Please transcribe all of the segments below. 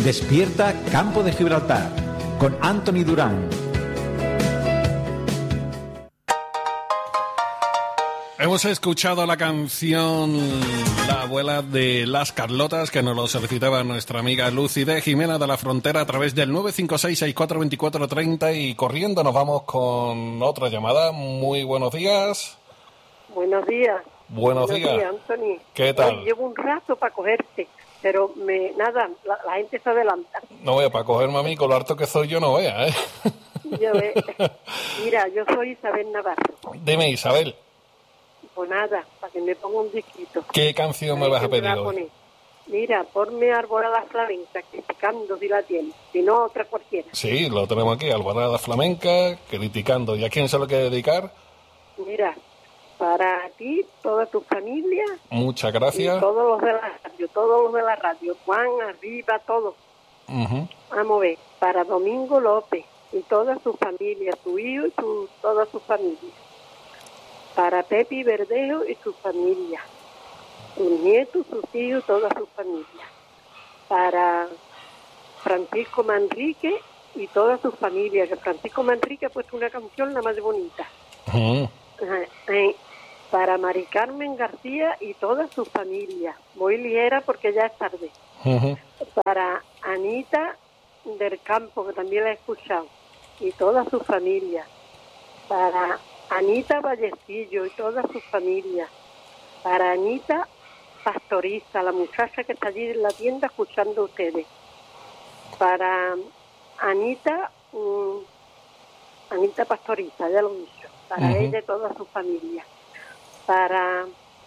Despierta Campo de Gibraltar con Anthony Durán. Hemos escuchado la canción La abuela de las Carlotas, que nos lo solicitaba nuestra amiga Lucy de Jimena de la Frontera a través del 956-6424-30, y corriendo nos vamos con otra llamada. Muy buenos días. Buenos días. Buenos días, Anthony. ¿Qué tal? Hoy llevo un rato para cogerte, pero la gente se adelanta. No vea, para cogerme a mí con lo harto que soy yo, no vea, ¿eh? Mira, yo soy Isabel Navarro. Dime, Isabel. Pues nada, para que me ponga un disquito. ¿Qué canción me vas a pedir hoy? Mira, ponme Alborada Flamenca, criticando si la tienes, si no, otra cualquiera. Sí, lo tenemos aquí, Alborada Flamenca, criticando. ¿Y a quién se lo quiere dedicar? Mira, para ti, toda tu familia. Muchas gracias. Y todos los de la radio, Juan, arriba, todos. Vamos a ver, para Domingo López y toda su familia, su hijo y toda su familia. Para Pepi Verdejo y su familia, sus nietos, sus hijos, toda su familia. Para Francisco Manrique y toda su familia, que Francisco Manrique ha puesto una canción la más bonita. Para Mari Carmen García y toda su familia. Voy ligera porque ya es tarde. Para Anita del Campo, que también la he escuchado, y toda su familia. Para Anita Vallecillo y toda su familia. Para Anita Pastoriza, la muchacha que está allí en la tienda escuchando a ustedes. Para Anita Pastoriza, ya lo he dicho. Para ella y toda su familia. Para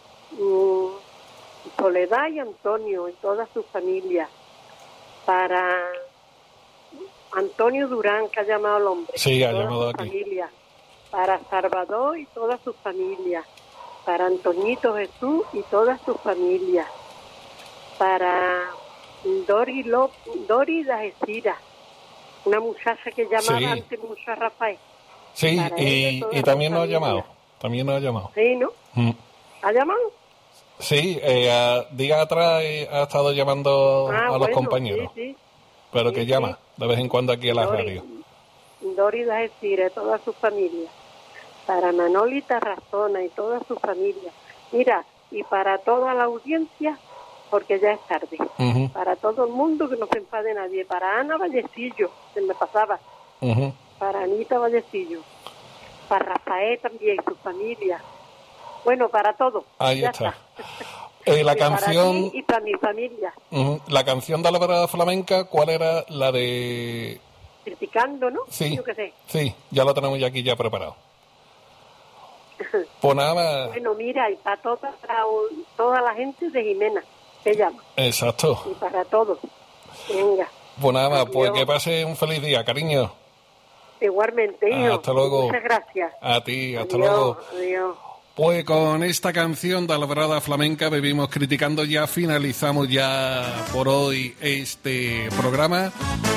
Soledad y Antonio y toda su familia. Para Antonio Durán, que ha llamado al hombre. Sí, ha llamado aquí. Familia. Para Salvador y toda su familia. Para Antoñito Jesús y toda su familia. Para Dori Dajecira, una muchacha que llamaba antes mucho a Rafael. Sí, y también nos ha llamado. También nos ha llamado. Sí, ¿no? ¿Ha llamado? Sí, días atrás ha estado llamando a los compañeros. Sí. Pero que llama de vez en cuando aquí a la radio. Dori Dajecira y toda su familia. Para Manolita Razona y toda su familia. Mira, y para toda la audiencia, porque ya es tarde. Para todo el mundo, que no se enfade nadie. Para Ana Vallecillo, se me pasaba. Para Anita Vallecillo. Para Rafael también y su familia. Bueno, para todos. Ahí ya está. La canción... Para ti y para mi familia. La canción de la Alborada Flamenca, ¿cuál era la de...? Criticando, ¿no? Sí, yo qué sé. Sí, ya lo tenemos ya aquí ya preparado. Pues nada. Bueno, mira, y para toda la gente de Jimena, se llama. Exacto. Y para todos. Venga. Pues nada, pues que pase un feliz día, cariño. Igualmente, hijo. Hasta luego. Muchas gracias. A ti, hasta luego. Adiós. Pues con esta canción de Alborada Flamenca vivimos criticando, ya finalizamos ya por hoy este programa.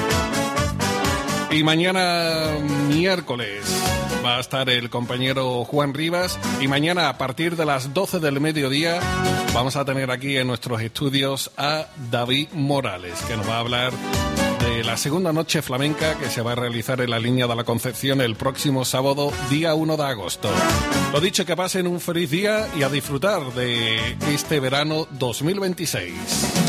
Y mañana miércoles va a estar el compañero Juan Rivas, y mañana a partir de las 12 del mediodía vamos a tener aquí en nuestros estudios a David Morales, que nos va a hablar de la segunda noche flamenca que se va a realizar en la Línea de la Concepción el próximo sábado, día 1 de agosto. Lo dicho, que pasen un feliz día y a disfrutar de este verano 2026.